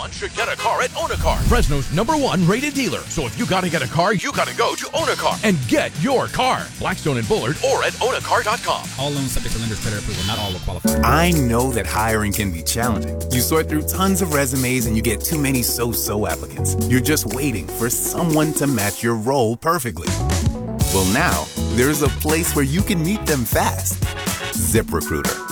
everyone should get a car at Own a Car, Fresno's #1 rated dealer. So if you gotta get a car, you gotta go to Own a Car and get your car. Blackstone and Bullard or at ownacar.com. All loans subject to lender's credit approval. Not all will qualify. I know that hiring can be challenging. You sort through tons of resumes and you get too many so-so applicants. You're just waiting for someone to match your role perfectly. Well, now there's a place where you can meet them fast. ZipRecruiter.